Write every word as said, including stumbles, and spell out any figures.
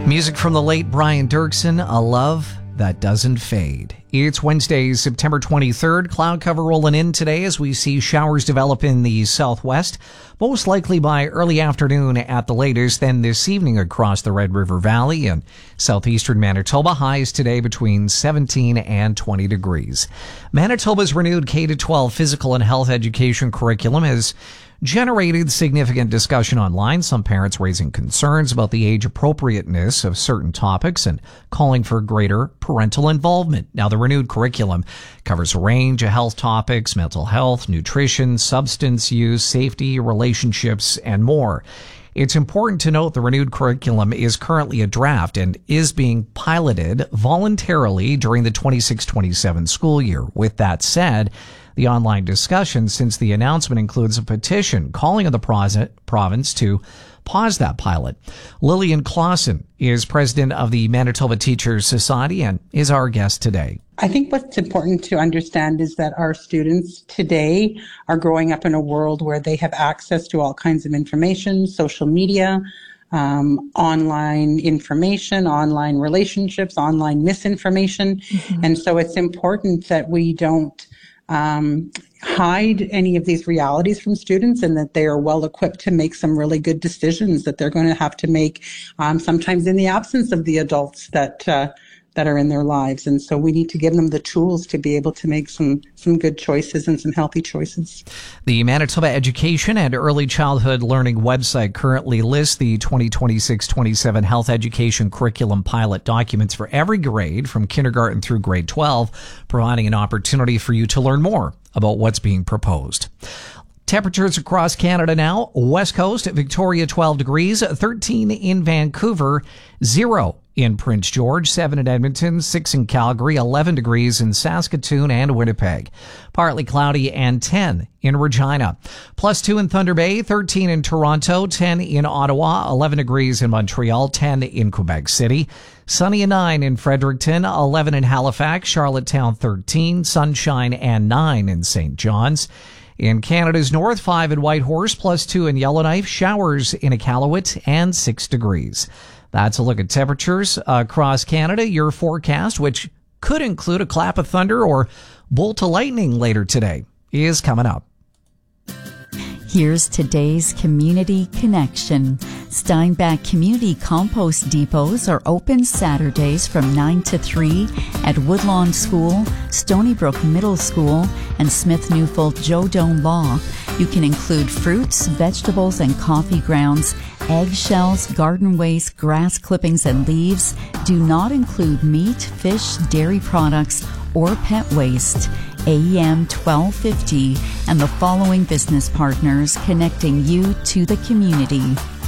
Music from the late Brian Dirksen, A Love That Doesn't Fade. It's Wednesday, September twenty-third. Cloud cover rolling in today as we see showers develop in the southwest, most likely by early afternoon at the latest, then this evening across the Red River Valley and southeastern Manitoba. Highs today between seventeen and twenty degrees. Manitoba's renewed K through twelve physical and health education curriculum has generated significant discussion online, some parents raising concerns about the age appropriateness of certain topics and calling for greater parental involvement. Now, the renewed curriculum covers a range of health topics, mental health, nutrition, substance use, safety, relationships, and more. It's important to note the renewed curriculum is currently a draft and is being piloted voluntarily during the twenty-six twenty-seven school year. With that said, the online discussion since the announcement includes a petition calling on the province to pause that pilot. Lillian Clausen is president of the Manitoba Teachers Society and is our guest today. I think what's important to understand is that our students today are growing up in a world where they have access to all kinds of information, social media, um, online information, online relationships, online misinformation. Mm-hmm. And so it's important that we don't um, hide any of these realities from students and that they are well equipped to make some really good decisions that they're going to have to make um, sometimes in the absence of the adults that uh, that are in their lives. And so we need to give them the tools to be able to make some, some good choices and some healthy choices. The Manitoba Education and Early Childhood Learning website currently lists the twenty twenty-six twenty-seven health education curriculum pilot documents for every grade from kindergarten through grade twelve, providing an opportunity for you to learn more about what's being proposed. Temperatures across Canada now. West Coast, Victoria, twelve degrees, thirteen in Vancouver, zero in Prince George, seven in Edmonton, six in Calgary, eleven degrees in Saskatoon and Winnipeg. Partly cloudy and ten in Regina. Plus two in Thunder Bay, thirteen in Toronto, ten in Ottawa, eleven degrees in Montreal, ten in Quebec City. Sunny and nine in Fredericton, eleven in Halifax, Charlottetown thirteen, sunshine and nine in Saint John's. In Canada's north, five in Whitehorse, plus two in Yellowknife, showers in Iqaluit, and six degrees. That's a look at temperatures across Canada. Your forecast, which could include a clap of thunder or bolt of lightning later today, is coming up. Here's today's Community Connection. Steinbach Community Compost Depots are open Saturdays from nine to three at Woodlawn School, Stony Brook Middle School, and Smith Newfold Joe Doan Law. You can include fruits, vegetables, and coffee grounds, eggshells, garden waste, grass clippings, and leaves. Do not include meat, fish, dairy products, or pet waste. A M twelve fifty and the following business partners connecting you to the community.